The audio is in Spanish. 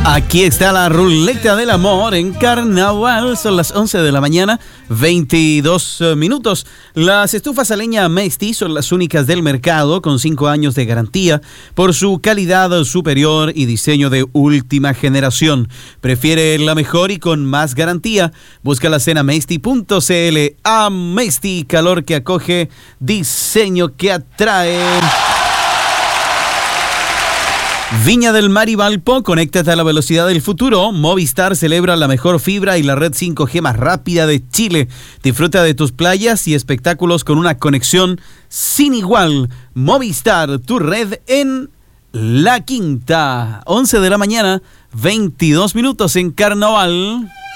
Aquí está la ruleta del amor en Carnaval. Son las 11 de la mañana, 22 minutos. Las estufas a leña Mesti son las únicas del mercado con 5 años de garantía por su calidad superior y diseño de última generación. Prefiere la mejor y con más garantía. Búscalas en amesti.cl. Amesti, calor que acoge, diseño que atrae. Viña del Mar y Valpo, conéctate a la velocidad del futuro. Movistar celebra la mejor fibra y la red 5G más rápida de Chile. Disfruta de tus playas y espectáculos con una conexión sin igual. Movistar, tu red en La Quinta. 11 de la mañana, 22 minutos en Carnaval.